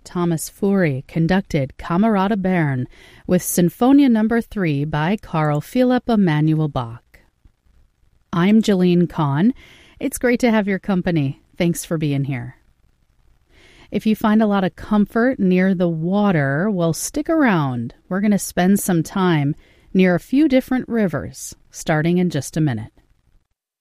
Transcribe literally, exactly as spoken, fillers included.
Thomas Fury conducted Camerata Bern with Sinfonia Number three by Carl Philipp Emanuel Bach. I'm Jolene Kahn. It's great to have your company. Thanks for being here. If you find a lot of comfort near the water, well, stick around. We're going to spend some time near a few different rivers, starting in just a minute.